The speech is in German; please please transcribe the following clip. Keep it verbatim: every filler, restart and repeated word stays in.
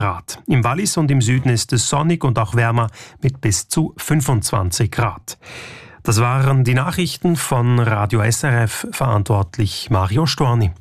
Grad. Im Wallis und im Süden ist es sonnig und auch wärmer mit bis zu fünfundzwanzig Grad. Das waren die Nachrichten von Radio S R F, verantwortlich Mario Storni.